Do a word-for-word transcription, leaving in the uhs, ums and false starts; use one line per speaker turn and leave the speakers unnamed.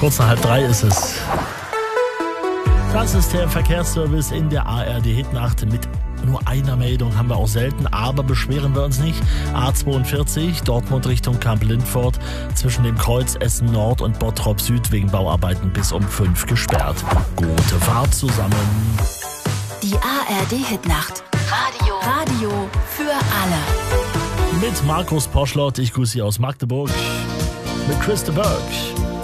Kurz nach halb drei ist es. Das ist der Verkehrsservice in der A R D-Hitnacht. Mit nur einer Meldung haben wir auch selten, aber beschweren wir uns nicht. A zweiundvierzig, Dortmund Richtung Kamp-Lindfort, zwischen dem Kreuz Essen Nord und Bottrop Süd wegen Bauarbeiten bis um fünf gesperrt. Gute Fahrt zusammen.
Die A R D-Hitnacht. Radio. Radio für alle.
Mit Markus Poschlott, ich grüße Sie aus Magdeburg. Mit Chris de Burgh.